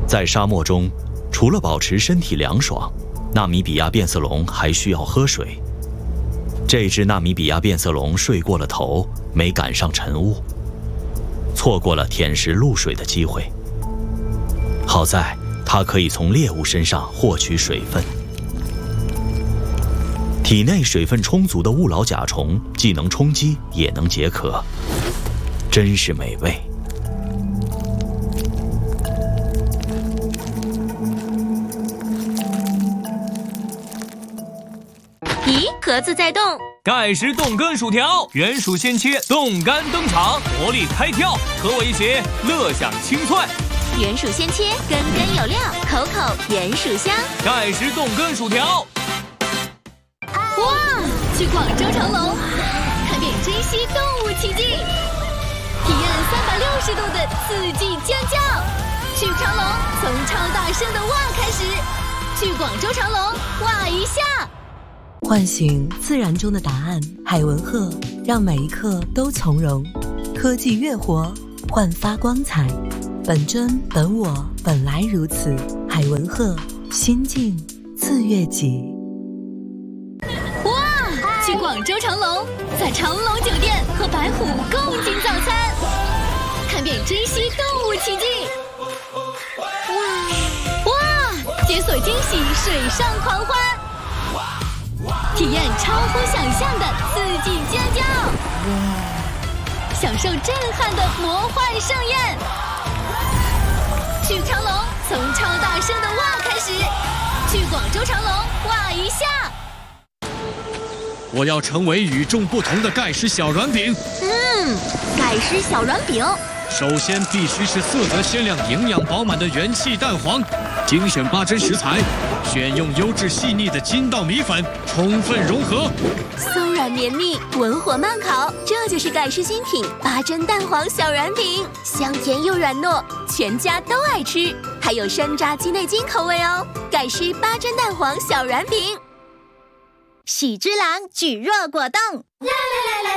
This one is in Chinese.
在沙漠中，除了保持身体凉爽，纳米比亚变色龙还需要喝水。这只纳米比亚变色龙睡过了头，没赶上晨雾，错过了舔食露水的机会。好在它可以从猎物身上获取水分。体内水分充足的雾老甲虫，既能充饥，也能解渴，真是美味。 咦，盒子在动！ 盖世冻根薯条，原属鲜切，冻干登场，活力开跳，和我一起乐享清脆。 原属鲜切，根根有料，口口原属香。 盖世冻根薯条。 哇！去广州长隆，看遍珍稀动物奇迹，体验360度的四季尖叫。去长隆，从超大声的哇开始。去广州长隆，哇一下。 唤醒自然中的答案，海文鹤让每一刻都从容。科技乐活，焕发光彩。本真本我，本来如此。海文鹤，心境自悦己。 哇！去广州长隆，在长隆酒店和白虎共进早餐，看遍珍稀动物奇迹。哇！解锁惊喜水上狂欢。体验超乎想象的四季尖叫，享受震撼的魔幻盛宴。去长隆，从超大声的哇开始。去广州长隆，哇一下。 我要成为与众不同的盖世小软饼。 盖世小软饼。 首先必须是色泽鲜亮、营养饱满的元气蛋黄，精选8珍食材，选用优质细腻的筋道米粉，充分融合。 松软绵密，文火慢烤，这就是盖世新品8珍蛋黄小软饼，香甜又软糯，全家都爱吃，还有山楂鸡内金口味哦。盖世8珍蛋黄小软饼。 喜之郎举弱果冻。啦啦啦